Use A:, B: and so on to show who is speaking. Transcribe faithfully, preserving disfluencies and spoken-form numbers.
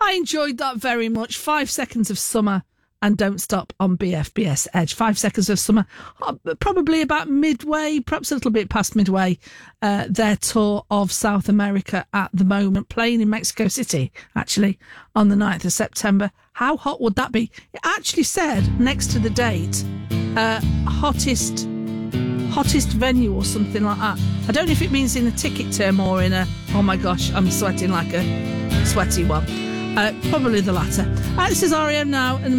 A: I enjoyed that very much. Five Seconds of Summer and Don't Stop on B F B S Edge. Five Seconds of Summer, probably about midway, perhaps a little bit past midway, uh, their tour of South America at the moment, playing in Mexico City, actually, on the ninth of September. How hot would that be? It actually said, next to the date, uh, hottest hottest venue or something like that. I don't know if it means in a ticket term or in a, oh my gosh, I'm sweating like a sweaty one. Uh, probably the latter. Uh, this is R E M now, and